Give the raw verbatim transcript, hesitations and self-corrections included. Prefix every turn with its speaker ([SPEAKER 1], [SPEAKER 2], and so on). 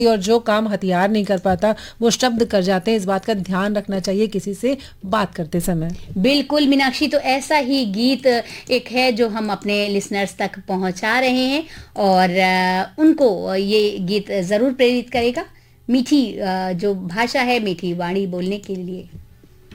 [SPEAKER 1] और जो काम हथियार नहीं कर पाता वो शब्द कर जाते हैं। इस बात का ध्यान रखना चाहिए किसी से बात करते समय।
[SPEAKER 2] बिल्कुल मीनाक्षी, तो ऐसा ही गीत एक है जो हम अपने लिसनर्स तक पहुंचा रहे हैं और अ, उनको ये गीत ज़रूर प्रेरित करेगा मीठी अ, जो भाषा है, मीठी वाणी बोलने के लिए।